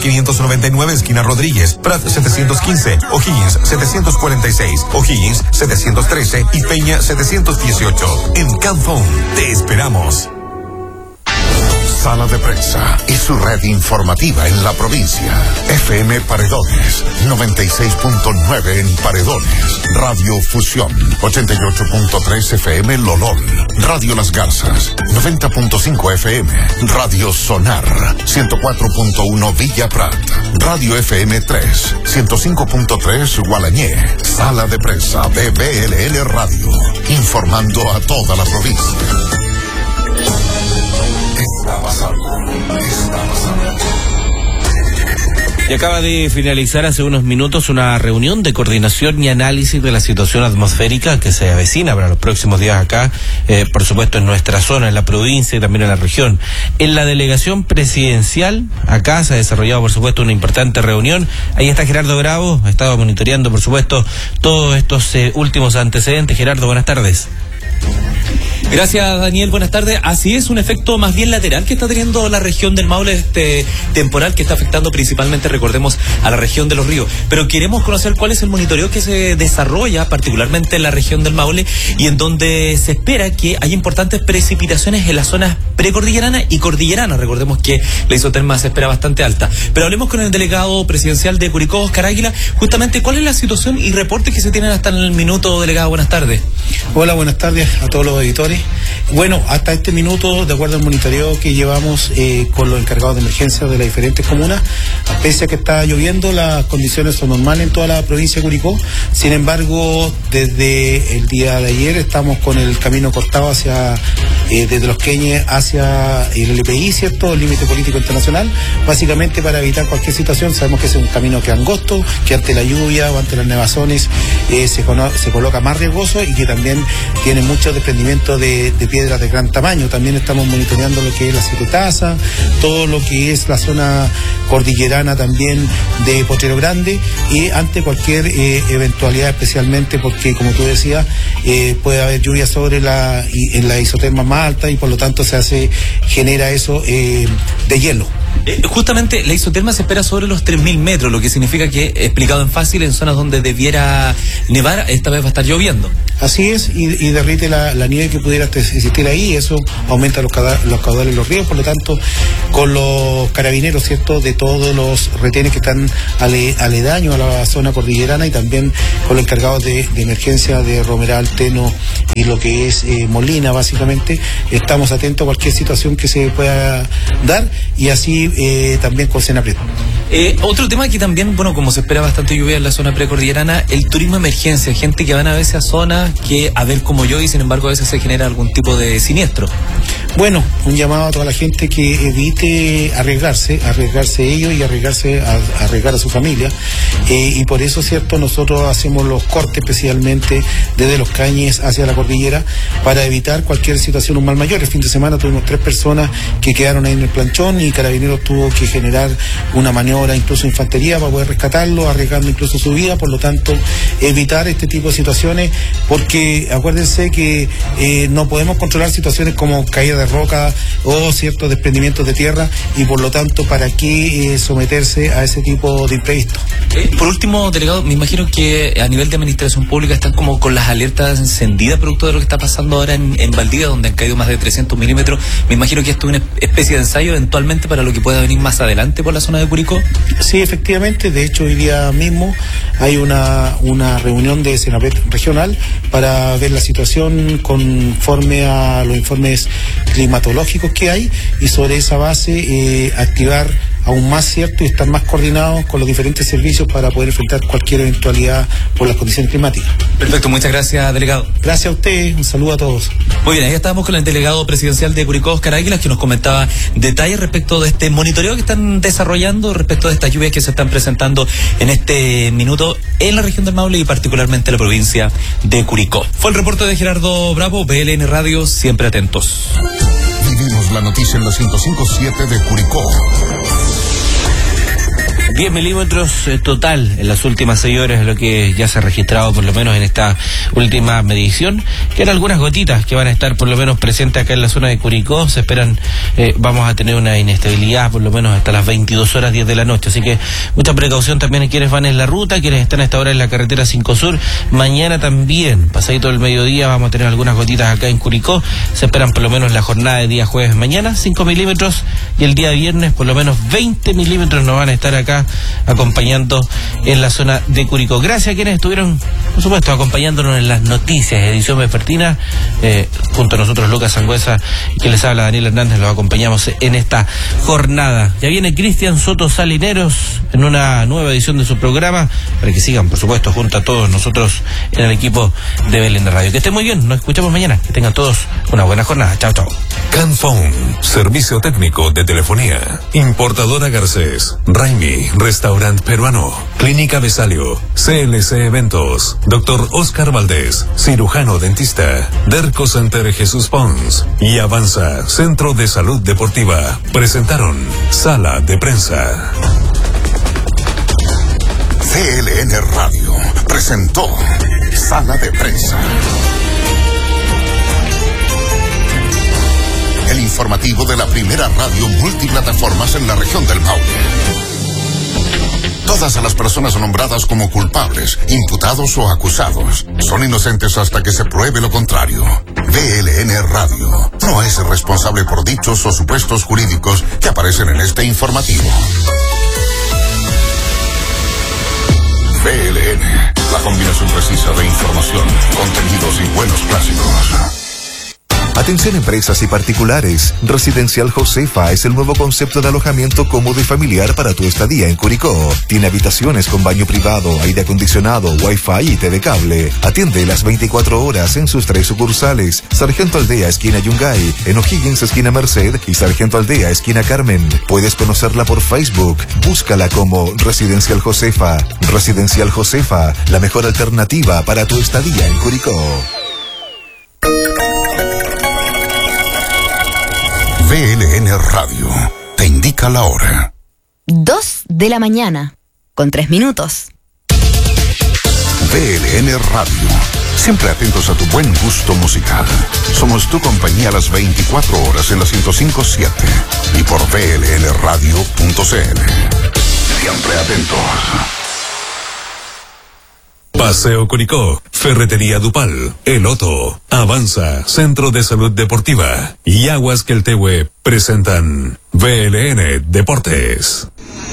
599, esquina Rodríguez, Prat 715, O'Higgins 746, O'Higgins 713 y Peña 718. En Camphone te esperamos. Sala de Prensa y su red informativa en la provincia. FM Paredones, 96.9 en Paredones. Radio Fusión, 88.3 FM Lolol. Radio Las Garzas, 90.5 FM. Radio Sonar, 104.1 Villa Prat. Radio FM 3, 105.3 Gualañé. Sala de Prensa de BLL Radio, informando a toda la provincia. Está pasando. Y acaba de finalizar hace unos minutos una reunión de coordinación y análisis de la situación atmosférica que se avecina para los próximos días acá, por supuesto en nuestra zona, en la provincia y también en la región. En la delegación presidencial, acá se ha desarrollado por supuesto una importante reunión. Ahí está Gerardo Bravo, ha estado monitoreando por supuesto todos estos últimos antecedentes. Gerardo, buenas tardes. Gracias, Daniel, buenas tardes. Así es, un efecto más bien lateral que está teniendo la región del Maule, este temporal que está afectando principalmente, recordemos, a la región de Los Ríos. Pero queremos conocer cuál es el monitoreo que se desarrolla particularmente en la región del Maule y en donde se espera que haya importantes precipitaciones en las zonas precordillerana y cordillerana. Recordemos que la isoterma se espera bastante alta. Pero hablemos con el delegado presidencial de Curicó, Oscar Águila, justamente cuál es la situación y reportes que se tienen hasta el minuto, delegado. Buenas tardes. Hola, buenas tardes a todos los editores. Bueno, hasta este minuto, de acuerdo al monitoreo que llevamos con los encargados de emergencia de las diferentes comunas, pese a que está lloviendo, las condiciones son normales en toda la provincia de Curicó. Sin embargo, desde el día de ayer estamos con el camino cortado hacia desde Los Queñes hacia el LPI, ¿cierto? El límite político internacional, básicamente para evitar cualquier situación. Sabemos que es un camino que es angosto, que ante la lluvia o ante las nevazones se coloca más riesgoso y que también tiene mucho desprendimiento de piedras de gran tamaño. También estamos monitoreando lo que es la Secretaza, todo lo que es la zona cordillerana también de Potrero Grande, y ante cualquier eventualidad, especialmente porque, como tú decías, puede haber lluvia sobre en la isoterma más alta y por lo tanto genera eso de hielo. Justamente la isoterma se espera sobre los 3.000 metros, lo que significa que, explicado en fácil, en zonas donde debiera nevar, esta vez va a estar lloviendo. Así es, y derrite la nieve que pudiera existir ahí, y eso aumenta los caudales de los ríos. Por lo tanto, con los carabineros, ¿cierto?, de todos los retenes que están aledaños a la zona cordillerana, y también con los encargados de emergencia de Romeral, Teno y lo que es Molina, básicamente, estamos atentos a cualquier situación que se pueda dar, y así también con Senapred. Otro tema que también, bueno, como se espera bastante lluvia en la zona precordillerana, el turismo de emergencia, gente que van a veces a zonas que a ver como yo, y sin embargo a veces se genera algún tipo de siniestro. Bueno, un llamado a toda la gente que evite arriesgarse ellos y arriesgar a su familia, y por eso, cierto, nosotros hacemos los cortes especialmente desde Los Cañes hacia la cordillera para evitar cualquier situación, un mal mayor. El fin de semana tuvimos 3 personas que quedaron ahí en el planchón y Carabineros tuvo que generar una maniobra, incluso infantería, para poder rescatarlo, arriesgando incluso su vida. Por lo tanto, evitar este tipo de situaciones, porque acuérdense que no podemos controlar situaciones como caída de roca o ciertos desprendimientos de tierra, y por lo tanto, ¿para qué someterse a ese tipo de imprevistos? Por último, delegado, me imagino que a nivel de administración pública están como con las alertas encendidas producto de lo que está pasando ahora en Valdivia, donde han caído más de 300 milímetros. Me imagino que esto es una especie de ensayo eventualmente para lo que pueda venir más adelante por la zona de Curicó. Sí, efectivamente. De hecho, hoy día mismo hay una reunión de Senapred regional para ver la situación conforme a los informes climatológicos que hay, y sobre esa base activar aún más, ¿cierto?, y estar más coordinados con los diferentes servicios para poder enfrentar cualquier eventualidad por las condiciones climáticas. Perfecto, muchas gracias, delegado. Gracias a usted, un saludo a todos. Muy bien, ahí estábamos con el delegado presidencial de Curicó, Oscar Águila, que nos comentaba detalles respecto de este monitoreo que están desarrollando respecto de estas lluvias que se están presentando en este minuto en la región del Maule y particularmente en la provincia de Curicó. Fue el reporte de Gerardo Bravo, BLN Radio, siempre atentos. Vivimos la noticia en la 105.7 de Curicó. 10 milímetros total en las últimas 6 horas, es lo que ya se ha registrado por lo menos en esta última medición. Quedan algunas gotitas que van a estar por lo menos presentes acá en la zona de Curicó. Se esperan, vamos a tener una inestabilidad por lo menos hasta las 22 horas 10 de la noche. Así que mucha precaución también en quienes van en la ruta, quienes están a esta hora en la carretera 5 Sur. Mañana también, pasadito el mediodía, vamos a tener algunas gotitas acá en Curicó. Se esperan por lo menos la jornada de día jueves mañana, 5 milímetros, y el día viernes por lo menos 20 milímetros nos van a estar acá acompañando en la zona de Curicó. Gracias a quienes estuvieron, por supuesto, acompañándonos en las noticias, edición vespertina, junto a nosotros Lucas Sangüesa, que les habla Daniel Hernández, los acompañamos en esta jornada. Ya viene Cristian Soto Salineros en una nueva edición de su programa, para que sigan, por supuesto, junto a todos nosotros en el equipo de Belén de Radio. Que estén muy bien, nos escuchamos mañana, que tengan todos una buena jornada. Chao, chao. Canphone, servicio técnico de telefonía. Importadora Garcés, Raimi, restaurante peruano. Clínica Besalio, CLC Eventos. Dr. Oscar Valdés, cirujano dentista. Derco Center Jesús Pons y Avanza, Centro de Salud Deportiva. Presentaron Sala de Prensa. CLN Radio presentó Sala de Prensa. El informativo de la primera radio multiplataformas en la región del Maule. Todas las personas nombradas como culpables, imputados o acusados son inocentes hasta que se pruebe lo contrario. VLN Radio no es responsable por dichos o supuestos jurídicos que aparecen en este informativo. VLN, la combinación precisa de información, contenidos y buenos clásicos. Atención empresas y particulares. Residencial Josefa es el nuevo concepto de alojamiento cómodo y familiar para tu estadía en Curicó. Tiene habitaciones con baño privado, aire acondicionado, wifi y TV cable. Atiende las 24 horas en sus 3 sucursales: Sargento Aldea, esquina Yungay, en O'Higgins, esquina Merced, y Sargento Aldea, esquina Carmen. Puedes conocerla por Facebook. Búscala como Residencial Josefa. Residencial Josefa, la mejor alternativa para tu estadía en Curicó. VLN Radio te indica la hora. 2 de la mañana, con 3 minutos. VLN Radio, siempre atentos a tu buen gusto musical. Somos tu compañía a las 24 horas en la 105.7 y por vlnradio.cl. Siempre atentos. Paseo Curicó, Ferretería Dupal, El Otto, Avanza, Centro de Salud Deportiva y Aguas Queltehue presentan VLN Deportes.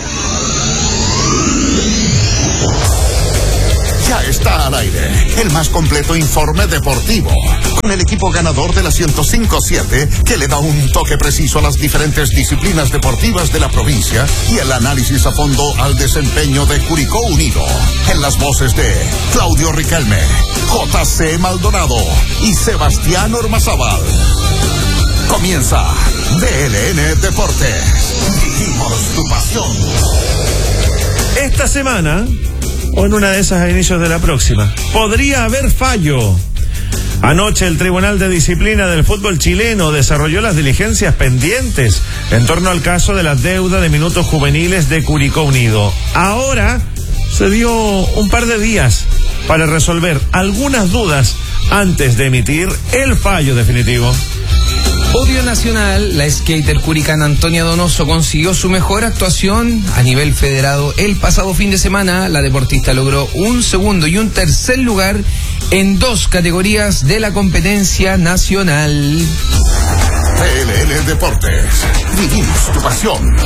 Ya está al aire el más completo informe deportivo, con el equipo ganador de la 105.7 que le da un toque preciso a las diferentes disciplinas deportivas de la provincia y el análisis a fondo al desempeño de Curicó Unido. En las voces de Claudio Riquelme, JC Maldonado y Sebastián Ormazábal. Comienza VLN Deportes. Vivimos tu pasión. Esta semana, o en una de esas a inicios de la próxima, podría haber fallo. Anoche el Tribunal de Disciplina del Fútbol Chileno desarrolló las diligencias pendientes en torno al caso de la deuda de minutos juveniles de Curicó Unido. Ahora se dio un par de días para resolver algunas dudas antes de emitir el fallo definitivo. Podio nacional, la skater curicana Antonia Donoso consiguió su mejor actuación a nivel federado el pasado fin de semana. La deportista logró un segundo y un tercer lugar en 2 categorías de la competencia nacional. VLN Deportes, vivimos tu pasión.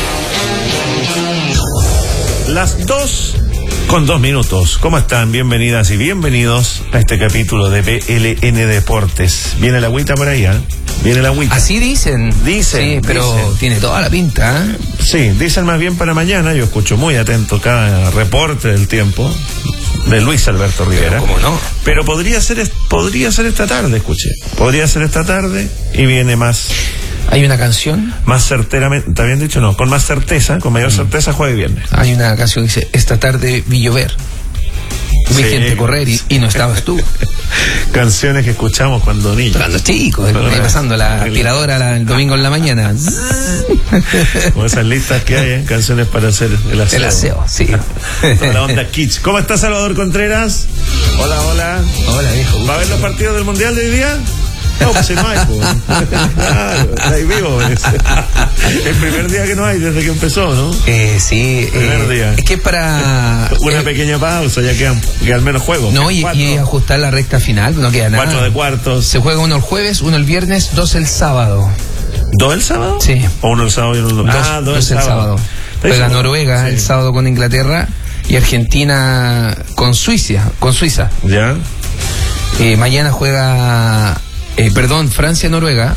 Las 2:02 minutos. ¿Cómo están? Bienvenidas y bienvenidos a este capítulo de VLN Deportes. ¿Viene la agüita por ahí, Viene la agüita. Así dicen. Dicen. Sí, pero dicen. Tiene toda la pinta, ¿eh? Sí, dicen más bien para mañana. Yo escucho muy atento cada reporte del tiempo de Luis Alberto Rivera. Pero, ¿cómo no? Pero podría ser esta tarde, escuché. Podría ser esta tarde y viene más. Hay una canción. Más certeramente, ¿está bien dicho? No, con más certeza, con mayor certeza, jueves y viernes. Hay una canción que dice: esta tarde vi llover. vi gente correr y no estabas tú. Canciones que escuchamos cuando niños. Cuando chicos, pasando la aspiradora el domingo en la mañana. Como esas listas que hay, canciones para hacer el aseo. El aseo, sí. Toda la onda kitsch. ¿Cómo está Salvador Contreras? Hola, hola. Hola, viejo. ¿Va a ver los partidos del Mundial de hoy día? No, pues si no hay, pues. Claro, está ahí vivo. El primer día que no hay desde que empezó, ¿no? Sí. Primer día. Es que es para... Una pequeña pausa, ya que al menos juego. No, y ajustar la recta final, no queda nada. 4 de cuartos. Se juega uno el jueves, uno el viernes, 2 el sábado. ¿2 el sábado? Sí. ¿O uno el sábado y uno el domingo? Dos el sábado. Juega Noruega el sábado con Inglaterra y Argentina con Suiza. Ya. Mañana juega... Francia-Noruega.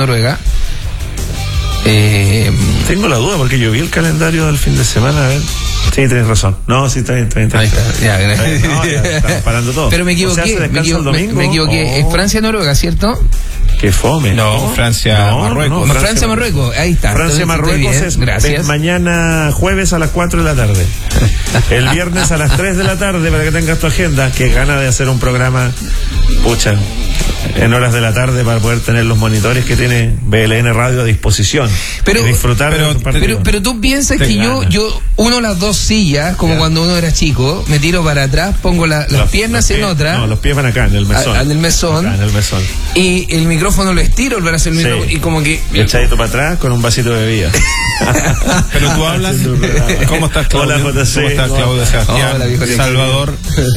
Tengo la duda porque yo vi el calendario del fin de semana, a ver. Sí, tienes razón. No, sí, está bien. Ahí está, ya, gracias. No, ya estamos parando todo. Pero me equivoqué, O sea, ¿se descansa el domingo? me equivoqué. Es Francia-Noruega, ¿cierto? Qué fome. No, Francia-Marruecos. Francia-Marruecos, ahí está. Francia-Marruecos es mañana jueves a las 4 de la tarde. El viernes a las 3 de la tarde, para que tengas tu agenda, que gana de hacer un programa, pucha, en horas de la tarde para poder tener los monitores que tiene BLN Radio a disposición. Pero, y disfrutar pero tú piensas que yo uno las dos sillas, como cuando uno era chico, me tiro para atrás, pongo las piernas en otra. No, los pies van acá, en el mesón. En el mesón. Acá, en el mesón. Y el micrófono lo estiro, el brazo del micrófono, y como que... Echadito para atrás con un vasito de bebida. Pero tú hablas... ¿Cómo estás, Claudio? Hola, JC. ¿Cómo estás, Claudio, Sebastián? Hola, viejo Salvador.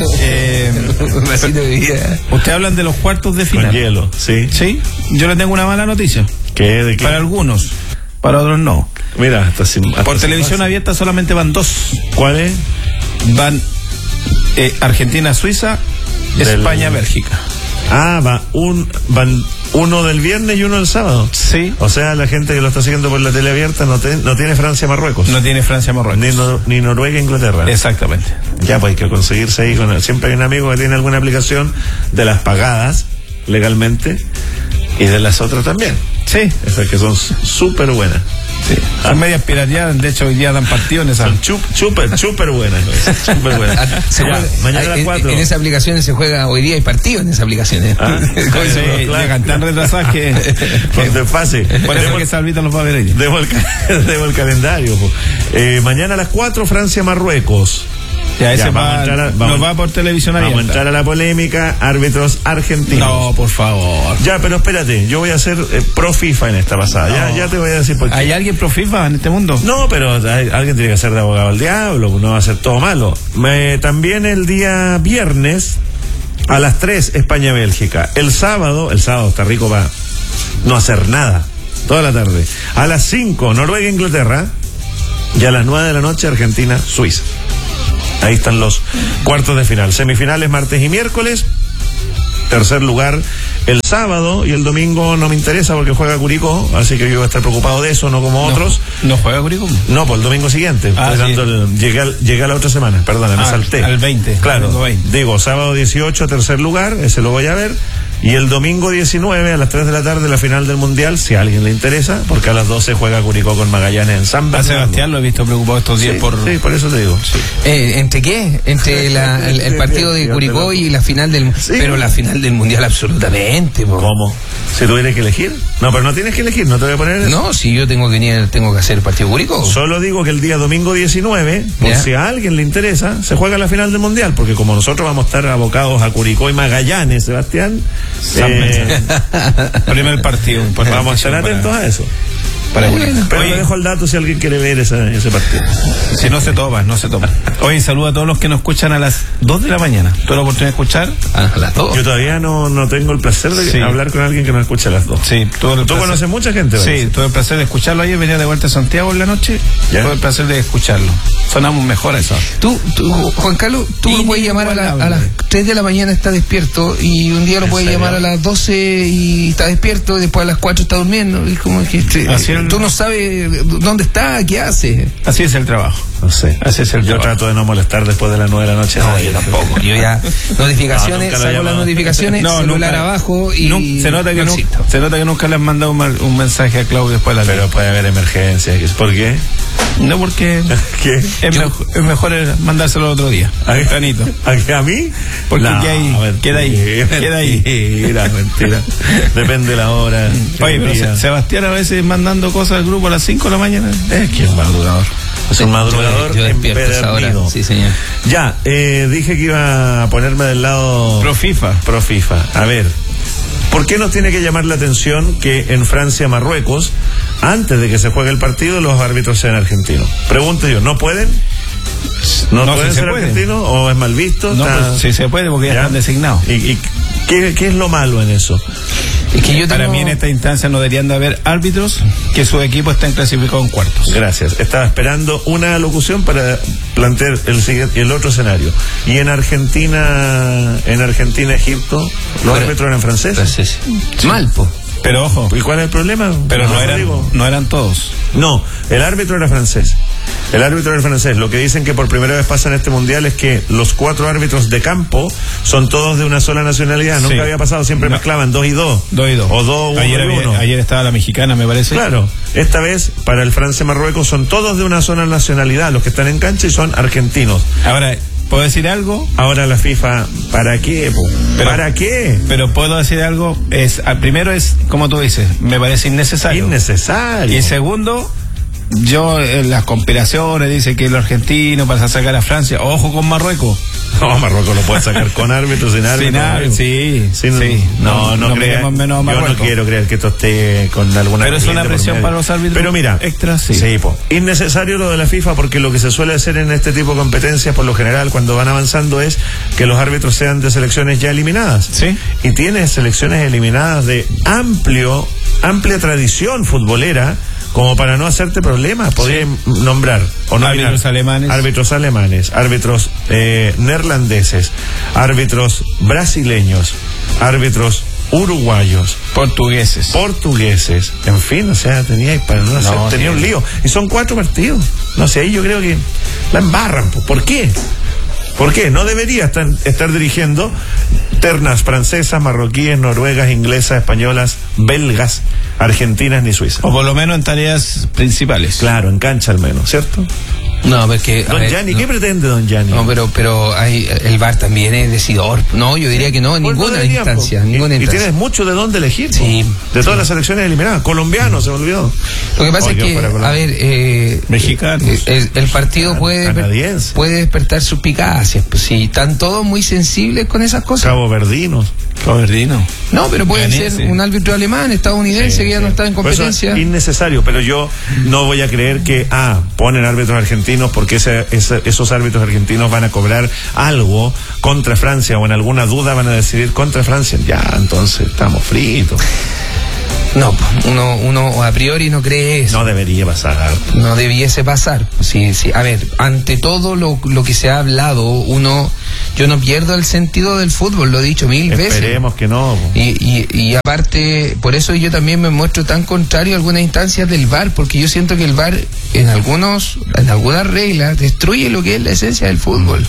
Un vasito de bebida. Ustedes hablan de los cuartos de final. Con hielo, sí. Sí, yo le tengo una mala noticia. ¿Qué? ¿De qué? Para algunos, para otros no. Mira, Por televisión abierta solamente van 2. ¿Cuáles? Van Argentina-Suiza, España-Bélgica. Ah, van uno del viernes y uno del sábado. Sí. O sea, la gente que lo está siguiendo por la tele abierta no tiene Francia-Marruecos. No tiene Francia-Marruecos. Ni Noruega-Inglaterra. Exactamente. Ya, pues hay que conseguirse ahí siempre hay un amigo que tiene alguna aplicación de las pagadas legalmente y de las otras también. Sí. Esas que son súper buenas. Sí. Son medias pirateadas, de hecho hoy día dan partido en esas. Son súper buenas. Súper buenas. Mañana a las 4. En esas aplicaciones se juega, hoy día hay partido en esas aplicaciones. Llegan tan retrasadas que con desfase. Por eso que Salvito los va a ver ellos. Debo el calendario. Mañana a las 4, Francia-Marruecos. Ya, ese nos va por televisión abierta. Vamos a entrar a la polémica, árbitros argentinos. No, por favor. Ya, pero espérate, yo voy a ser pro FIFA en esta pasada. Ya te voy a decir por qué. ¿Hay alguien pro FIFA en este mundo? No, pero alguien tiene que ser de abogado al diablo, no va a ser todo malo. También el día viernes a las 3, España-Bélgica. El sábado está rico para no hacer nada, toda la tarde. A las 5, Noruega-Inglaterra. Y a las 9 de la noche, Argentina-Suiza. Ahí están los cuartos de final. Semifinales martes y miércoles. Tercer lugar el sábado, y el domingo no me interesa porque juega Curicó, así que yo voy a estar preocupado de eso, no como otros. ¿No juega Curicó? No, pues el domingo siguiente. Llegué a la otra semana, perdona, me salté. Al 20. Claro, 20. Digo, sábado 18, tercer lugar, ese lo voy a ver. Y el domingo 19 a las 3 de la tarde la final del Mundial, si a alguien le interesa, porque a las 12 juega Curicó con Magallanes en San Bernardo. A Sebastián lo he visto preocupado estos días por... Sí, por eso te digo. Sí. ¿Entre qué? Entre el partido de Curicó y la final del... Sí. Pero la final del Mundial absolutamente. ¿Cómo? ¿Si tuvieras que elegir? No, pero no tienes que elegir, no te voy a poner... No, si yo tengo que hacer el partido Curicó. Solo digo que el día domingo 19, por si a alguien le interesa, se juega la final del Mundial, porque como nosotros vamos a estar abocados a Curicó y Magallanes, Sebastián... primer partido. Vamos a estar atentos a eso. Pero le dejo el dato si alguien quiere ver ese partido. Si no se toma. Oye, saludo a todos los que nos escuchan a las 2 de la mañana. ¿Tuve la oportunidad de escuchar? A las 2. Yo todavía no tengo el placer de hablar con alguien que nos escuche a las 2. Sí, ¿Tú conoces mucha gente? Sí, tuve el placer de escucharlo ayer. Venía de vuelta a Santiago en la noche. Tuve el placer de escucharlo. Sonamos mejor a eso. Tú, Juan Carlos, tú lo puedes llamar a las 3 de la mañana, está despierto, y un día lo puedes llamar a las 12 y está despierto, y después a las 4 está durmiendo. Y como que tú no sabes dónde está, qué hace. Así es el trabajo. No sé. Así es el trabajo. Yo trato de no molestar después de las 9 de la noche. No, yo tampoco. Yo ya notificaciones, saco las notificaciones, celular abajo y se nota que nunca le han mandado un mensaje a Claudio después de la... Pero puede haber emergencias. ¿Por qué? No, porque ¿Qué? Es mejor mandárselo el otro día. Tempranito. ¿A mí? Porque no, queda ahí. Mentira. Depende de la hora. Oye, pero Sebastián a veces mandando cosas al grupo a las 5 de la mañana. Es que es madrugador. Es un madrugador. Yo despierto esa hora. Sí, señor. Ya, dije que iba a ponerme del lado Pro FIFA. A ver, ¿por qué nos tiene que llamar la atención que en Francia-Marruecos, antes de que se juegue el partido, los árbitros sean argentinos? Pregunto yo, ¿no pueden? ¿No pueden ser argentinos o es mal visto? No, pues, sí se puede porque ya están designados. ¿Y qué es lo malo en eso? Es que para mí en esta instancia no deberían de haber árbitros que sus equipos estén clasificados en cuartos. Gracias. Estaba esperando una locución para plantear el otro escenario. Y en Argentina, Egipto, los árbitros eran franceses. Sí. Mal, po. Pero ojo. ¿Y cuál es el problema? Pero no eran todos. No, el árbitro era francés. Lo que dicen que por primera vez pasa en este mundial es que los 4 árbitros de campo son todos de una sola nacionalidad. Nunca había pasado, siempre mezclaban 2 y 2. 2 y 2. O 2, 1 y 1. Ayer estaba la mexicana, me parece. Claro. Esta vez, para el Francia-Marruecos, son todos de una sola nacionalidad. Los que están en cancha y son argentinos. Ahora, ¿puedo decir algo? Ahora la FIFA, ¿para qué? ¿Para qué? Pero puedo decir algo. Primero es, como tú dices, me parece innecesario. Y segundo, yo en las conspiraciones dice que el argentino pasa a sacar a Francia. Ojo con Marruecos. No, Marruecos lo puede sacar con árbitros, sin árbitros. Sí. No creas. Yo no quiero creer que esto esté con alguna. Pero es una presión para los árbitros. Pero mira, extra, sí. Innecesario lo de la FIFA, porque lo que se suele hacer en este tipo de competencias, por lo general, cuando van avanzando, es que los árbitros sean de selecciones ya eliminadas. Sí. Y tiene selecciones eliminadas de amplia tradición futbolera, como para no hacerte problemas. Podría nombrar o nominar árbitros alemanes, árbitros neerlandeses, árbitros brasileños, árbitros uruguayos, portugueses, en fin, o sea, tenía un lío. Y son 4 partidos. No sé, yo creo que la embarran. ¿Por qué? ¿Por qué? No debería estar dirigiendo ternas francesas, marroquíes, noruegas, inglesas, españolas, belgas, argentinas ni suizas. O por lo menos en tareas principales. Claro, en cancha al menos, ¿cierto? No, porque Don Gianni, ¿qué pretende Don Gianni? No, pero el VAR también es decidor. No, yo diría que no, en ninguna instancia. Y tienes mucho de dónde elegir. Sí. De todas las selecciones eliminadas. Colombiano, se me olvidó. Lo que pasa es que, mexicanos. El partido puede despertar suspicacias. Pues si están todos muy sensibles con esas cosas. Caboverdinos. No, pero puede ser un árbitro alemán, estadounidense, que ya no está en competencia. Eso es innecesario, pero yo no voy a creer que ponen árbitros argentinos porque esos árbitros argentinos van a cobrar algo contra Francia, o en alguna duda van a decidir contra Francia. Ya, entonces estamos fritos. No, uno a priori no cree eso. No debería pasar. No debiese pasar. Sí. A ver, ante todo lo que se ha hablado, yo no pierdo el sentido del fútbol, lo he dicho 1000 veces. Esperemos que no. Y aparte, por eso yo también me muestro tan contrario a algunas instancias del VAR, porque yo siento que el VAR en algunas reglas destruye lo que es la esencia del fútbol.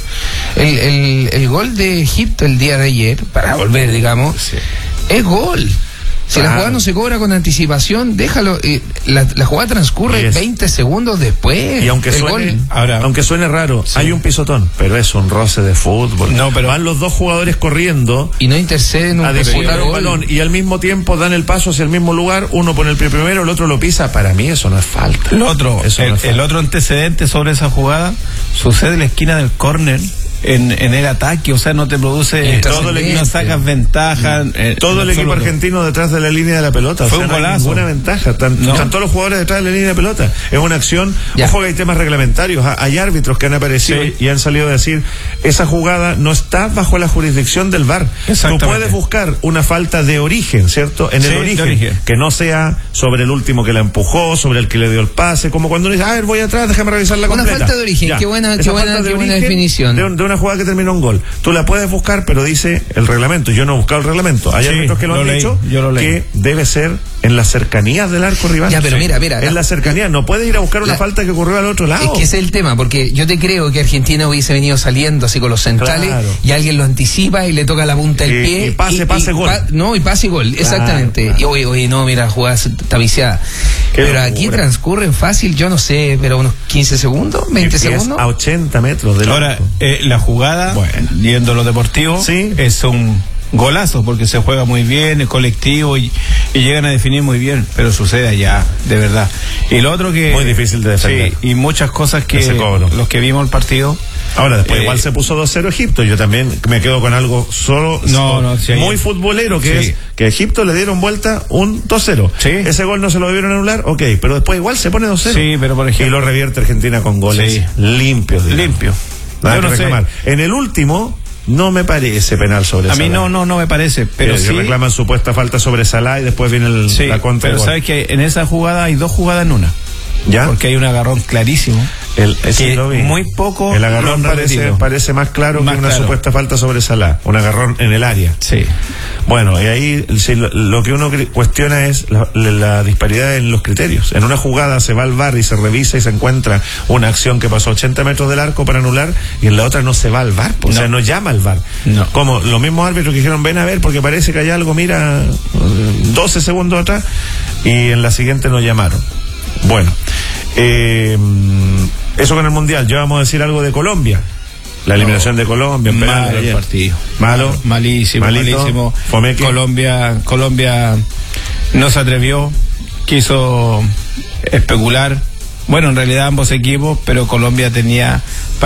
El gol de Egipto el día de ayer, para volver, digamos, es gol. Si la jugada no se cobra con anticipación, déjalo. La jugada transcurre 20 segundos después. Y aunque suene raro, hay un pisotón, pero es un roce de fútbol. No, pero van los 2 jugadores corriendo y no interceden a disputar un balón, y al mismo tiempo dan el paso hacia el mismo lugar. Uno pone el pie primero, el otro lo pisa. Para mí eso no es falta. El otro antecedente sobre esa jugada sucede en la esquina del córner. En el ataque, o sea, no te produce todo el equipo, no sacas ventaja. Todo el equipo argentino detrás de la línea de la pelota. Fue un golazo. No hay ninguna ventaja. Están todos los jugadores detrás de la línea de la pelota. Es una acción. Ojo que hay temas reglamentarios. Hay árbitros que han aparecido y han salido a decir: esa jugada no está bajo la jurisdicción del VAR. Tú puedes buscar una falta de origen, ¿cierto? En el origen. Que no sea sobre el último que la empujó, sobre el que le dio el pase, como cuando uno dice: voy atrás, déjame revisar la completa. Una falta de origen. Qué buena definición. De una jugada que terminó un gol. Tú la puedes buscar, pero dice el reglamento. Yo no he buscado el reglamento. Hay árbitros que lo han dicho, que debe ser en las cercanías del arco rival. Ya, pero mira. En las cercanías, no puede ir a buscar una falta que ocurrió al otro lado. Es que ese es el tema, porque yo te creo que Argentina hubiese venido saliendo así con los centrales, claro, y alguien lo anticipa y le toca la punta del pie. Y pase, gol. Y pase y gol, exactamente. Claro. Y oye, no, mira, jugada está viciada. Pero locura. Aquí transcurren fácil, yo no sé, pero unos 15 segundos, 20 segundos. A 80 metros del Ahora, la jugada, viendo lo deportivo, ¿sí? Es un golazo porque se juega muy bien, es colectivo y llegan a definir muy bien, pero sucede allá, de verdad. Y lo otro que... Muy difícil de defender. Sí, y muchas cosas que los que vimos el partido... Ahora, después igual se puso 2-0 Egipto. Yo también me quedo con algo muy futbolero, que es que a Egipto le dieron vuelta un 2-0. Sí. Ese gol no se lo debieron anular, ok, pero después igual se pone 2-0. Sí, pero por ejemplo... Y lo revierte Argentina con goles limpios. Limpio. Nada que reclamar. En el último... No me parece penal sobre Salah. A mí no me parece, pero sí reclaman supuesta falta sobre Salah y después viene la contra. Pero sabes que en esa jugada hay dos jugadas en una. ¿Ya? Porque hay un agarrón clarísimo. Muy poco. El agarrón parece más claro que una supuesta falta sobre Salah. Un agarrón en el área. Sí. Bueno, y ahí lo que uno cuestiona es la disparidad en los criterios. En una jugada se va al VAR y se revisa y se encuentra una acción que pasó 80 metros del arco para anular, y en la otra no se va al VAR. O sea, no llama al VAR. No. Como los mismos árbitros que dijeron, ven a ver porque parece que hay algo, mira, 12 segundos atrás, y en la siguiente no llamaron. Bueno, eso con el Mundial. Yo vamos a decir algo de Colombia. La eliminación de Colombia. Malo el partido. Malísimo. Colombia no se atrevió, quiso especular. Bueno, en realidad ambos equipos, pero Colombia tenía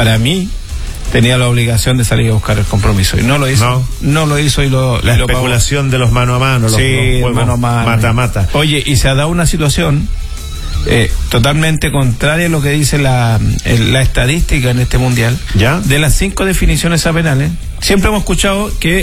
la obligación de salir a buscar el compromiso y no lo hizo. No lo hizo la especulación de los mano a mano, los juegos mano a mano. Mata. Oye, y se ha dado una situación totalmente contraria a lo que dice la estadística en este mundial. ¿Ya? De las 5 definiciones a penales, siempre hemos escuchado que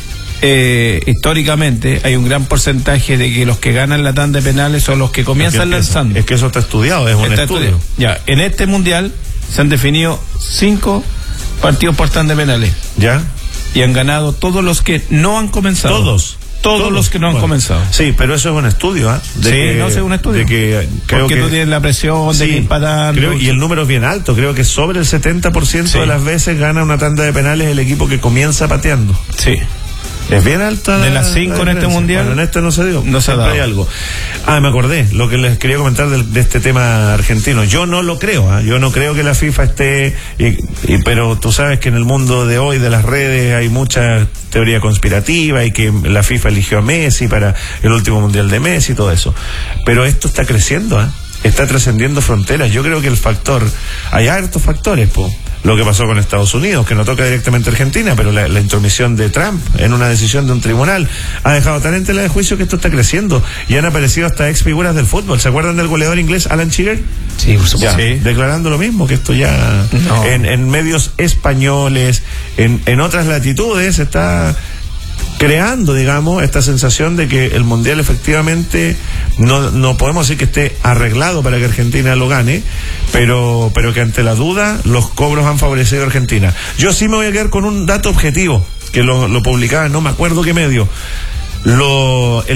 históricamente hay un gran porcentaje de que los que ganan la tanda de penales son los que comienzan lanzando. Es que eso está estudiado, es un estudio. Ya, en este mundial se han definido 5 partidos por tanda de penales. ¿Ya? Y han ganado todos los que no han comenzado. Todos los que no han comenzado. Sí, pero eso es un estudio, es un estudio. De que creo porque que tú tienes la presión de que empatando. Y el número es bien alto. Creo que sobre el 70% de las veces gana una tanda de penales el equipo que comienza pateando. Sí. Es bien alta. De las 5 en este mundial. Bueno, en este no se dio. No se ha dado. Hay algo. Me acordé lo que les quería comentar de este tema argentino. Yo no lo creo. Yo no creo que la FIFA esté. Pero tú sabes que en el mundo de hoy de las redes hay mucha teoría conspirativa y que la FIFA eligió a Messi para el último mundial de Messi y todo eso. Pero esto está creciendo, está trascendiendo fronteras. Yo creo que hay hartos factores, lo que pasó con Estados Unidos, que no toca directamente a Argentina, pero la intromisión de Trump en una decisión de un tribunal ha dejado tan en tela de juicio que esto está creciendo, y han aparecido hasta ex figuras del fútbol. ¿Se acuerdan del goleador inglés Alan Shearer? Sí, por supuesto. Declarando lo mismo, que esto ya en medios españoles, en otras latitudes está creando, digamos, esta sensación de que el mundial efectivamente no podemos decir que esté arreglado para que Argentina lo gane, pero que ante la duda los cobros han favorecido a Argentina. Yo sí me voy a quedar con un dato objetivo que lo publicaba, no me acuerdo qué medio.